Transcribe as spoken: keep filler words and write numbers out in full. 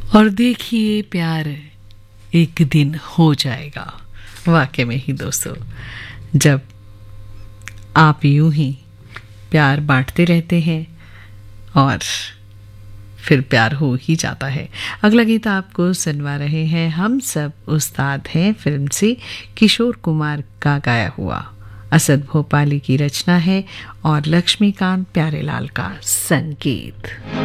और देखिए प्यार एक दिन हो जाएगा। वाकई में ही दोस्तों, जब आप यूं ही प्यार बांटते रहते हैं और फिर प्यार हो ही जाता है। अगला गीत आपको सुनवा रहे हैं हम सब उस्ताद हैं फिल्म से, किशोर कुमार का गाया हुआ। असद भोपाली की रचना है और लक्ष्मीकांत प्यारेलाल का संगीत।